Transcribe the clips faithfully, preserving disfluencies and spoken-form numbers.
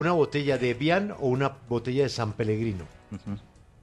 una botella de Evian o una botella de San Pellegrino. Uh-huh.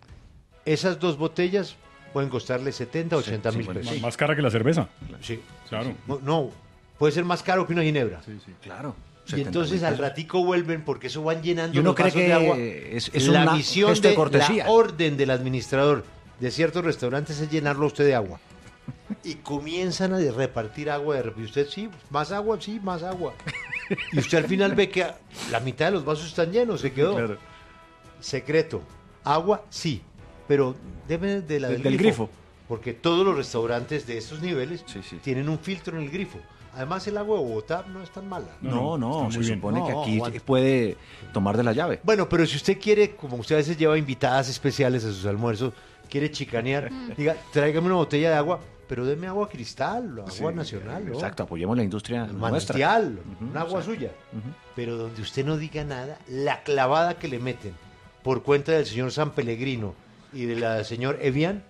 Esas dos botellas pueden costarle setenta, ochenta mil pesos. Sí. Más cara que la cerveza. Sí. Claro. No, no, puede ser más caro que una ginebra. Sí, sí. Claro. Y entonces al ratico vuelven porque eso van llenando y uno los cree vasos que de agua. Es, es la una misión gesto de, de cortesía. La orden del administrador de ciertos restaurantes es llenarlo a usted de agua. Y comienzan a repartir agua de repente. Y usted, sí, más agua, sí, más agua. Y usted al final ve que la mitad de los vasos están llenos, se quedó. Claro. Secreto, agua, sí, pero debe de la del, del grifo. grifo. Porque todos los restaurantes de estos niveles sí, sí. tienen un filtro en el grifo. Además, el agua de Bogotá no es tan mala. No, no, no se supone no, que aquí aguanta. Puede tomar de la llave. Bueno, pero si usted quiere, como usted a veces lleva invitadas especiales a sus almuerzos, quiere chicanear, diga, tráigame una botella de agua, pero deme agua cristal, agua sí, nacional, ¿no? Exacto, apoyemos la industria manantial, nuestra. un uh-huh, agua suya. Uh-huh. Pero donde usted no diga nada, la clavada que le meten por cuenta del señor San Pellegrino y de la señor Evian,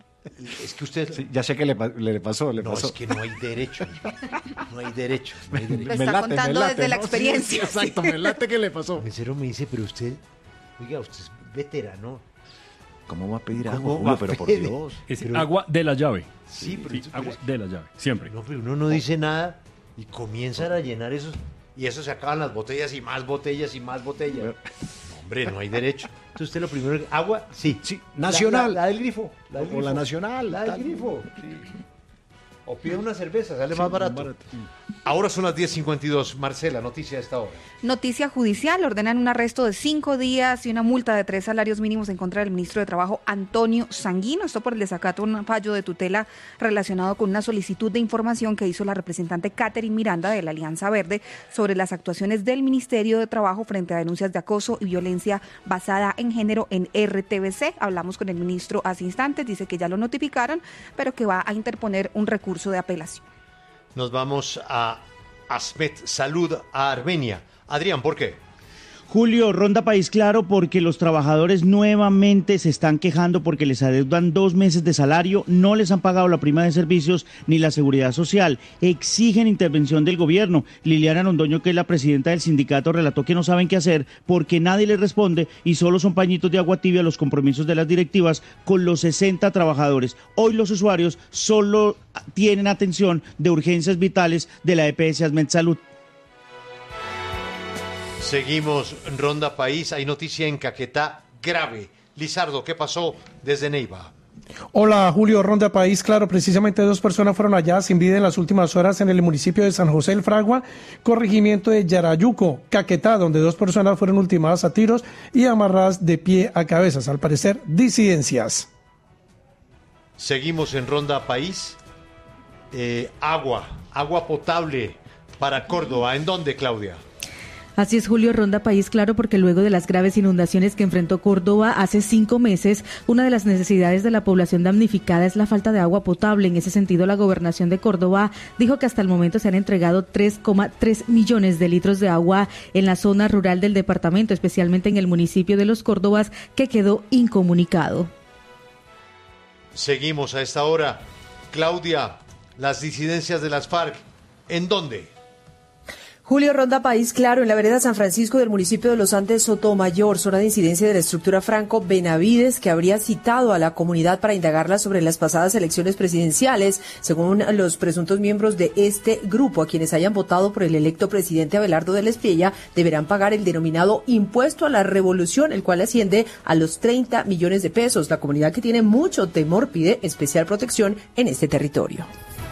es que usted... Sí, ya sé que le, le pasó, le no, pasó. es que no hay derecho. No hay derecho. No hay derecho. Lo está late, contando late, desde ¿no? la experiencia. Sí, sí, exacto, me late que le pasó. El mesero me dice, pero usted, oiga, usted es veterano. ¿Cómo va a pedir agua, Julio? Pero por Dios. Es pero, agua de la llave. Sí, pero, sí, pero agua es, de la llave, siempre. No, pero uno no dice nada y comienzan a llenar esos... Y eso se acaban las botellas y más botellas y más botellas. No, hombre, no hay derecho. Entonces usted lo primero... ¿Agua? Sí. Sí, nacional. La, la, la del grifo. La del o grifo. la nacional. La del tal. grifo. Sí. O pide una cerveza, sale sí, más barato. barato. Ahora son las diez cincuenta y dos. Marcela, noticia de esta hora. Noticia judicial. Ordenan un arresto de cinco días y una multa de tres salarios mínimos en contra del ministro de Trabajo, Antonio Sanguino. Esto por el desacato a un fallo de tutela relacionado con una solicitud de información que hizo la representante Catherine Miranda de la Alianza Verde sobre las actuaciones del Ministerio de Trabajo frente a denuncias de acoso y violencia basada en género en R T V C. Hablamos con el ministro hace instantes. Dice que ya lo notificaron, pero que va a interponer un recurso de apelación. Nos vamos a Asmet Salud, a Armenia. Adrián, ¿por qué? Julio, ronda País Claro porque los trabajadores nuevamente se están quejando porque les adeudan dos meses de salario, no les han pagado la prima de servicios ni la seguridad social. Exigen intervención del gobierno. Liliana Londoño, que es la presidenta del sindicato, relató que no saben qué hacer porque nadie les responde y solo son pañitos de agua tibia los compromisos de las directivas con los sesenta trabajadores. Hoy los usuarios solo tienen atención de urgencias vitales de la E P S Asmet Salud. Seguimos Ronda País, hay noticia en Caquetá grave. Lizardo, ¿qué pasó desde Neiva? Hola Julio, Ronda País Claro, precisamente dos personas fueron halladas sin vida en las últimas horas en el municipio de San José del Fragua, corregimiento de Yarayuco, Caquetá, donde dos personas fueron ultimadas a tiros y amarradas de pie a cabezas, al parecer disidencias. Seguimos en Ronda País, eh, agua, agua potable para Córdoba, ¿en dónde, Claudia? Así es, Julio, Ronda País Claro, porque luego de las graves inundaciones que enfrentó Córdoba hace cinco meses, una de las necesidades de la población damnificada es la falta de agua potable. En ese sentido, la gobernación de Córdoba dijo que hasta el momento se han entregado tres coma tres millones de litros de agua en la zona rural del departamento, especialmente en el municipio de Los Córdobas, que quedó incomunicado. Seguimos a esta hora. Claudia, las disidencias de las FARC, ¿en dónde? Julio, Ronda País Claro, en la vereda San Francisco del municipio de Los Andes, Sotomayor, zona de incidencia de la estructura Franco Benavides, que habría citado a la comunidad para indagarla sobre las pasadas elecciones presidenciales, según los presuntos miembros de este grupo, a quienes hayan votado por el electo presidente Abelardo del Espriella, deberán pagar el denominado impuesto a la revolución, el cual asciende a los treinta millones de pesos. La comunidad, que tiene mucho temor, pide especial protección en este territorio.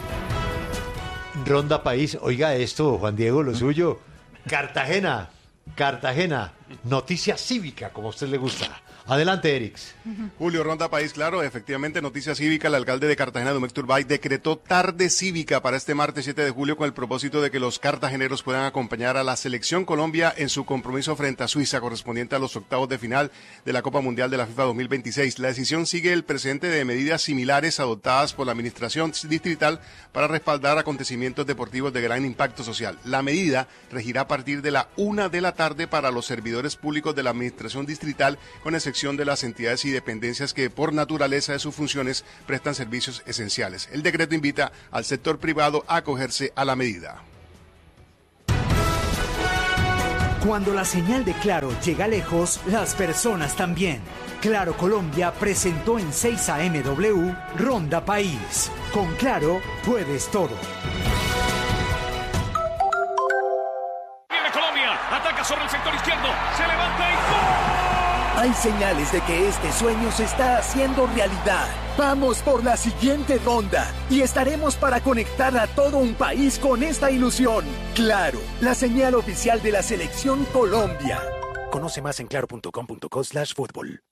Ronda País, oiga esto, Juan Diego, lo suyo. Cartagena, Cartagena, noticia cívica, como a usted le gusta. Adelante, Erix. Julio, Ronda País Claro, efectivamente, noticia cívica. El alcalde de Cartagena, Domecq Turbay, decretó tarde cívica para este martes siete de julio con el propósito de que los cartageneros puedan acompañar a la selección Colombia en su compromiso frente a Suiza, correspondiente a los octavos de final de la Copa Mundial de la FIFA dos mil veintiséis. La decisión sigue el presente de medidas similares adoptadas por la administración distrital para respaldar acontecimientos deportivos de gran impacto social. La medida regirá a partir de la una de la tarde para los servidores públicos de la administración distrital, con excepción de las entidades y dependencias que por naturaleza de sus funciones prestan servicios esenciales. El decreto invita al sector privado a acogerse a la medida. Cuando la señal de Claro llega lejos, las personas también. Claro Colombia presentó en seis A M W Ronda País. Con Claro puedes todo. Viene Colombia, ataca sobre el sector izquierdo, se levanta y ¡gol! Hay señales de que este sueño se está haciendo realidad. Vamos por la siguiente ronda y estaremos para conectar a todo un país con esta ilusión. Claro, la señal oficial de la Selección Colombia. Conoce más en claro punto com punto co slash fútbol.